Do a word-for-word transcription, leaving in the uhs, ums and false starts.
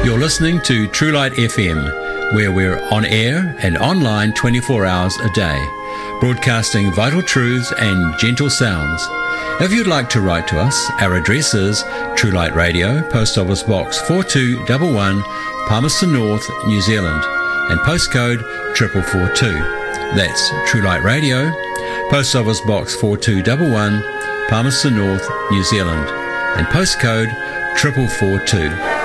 You're listening to True Light F M, where we're on air and online twenty-four hours a day, broadcasting vital truths and gentle sounds. If you'd like to write to us, our address is True Light Radio, Post Office Box four two one one, Palmerston North, New Zealand, and postcode four four four two. That's True Light Radio, Post Office Box four two one one, Palmerston North, New Zealand, and postcode four four four two.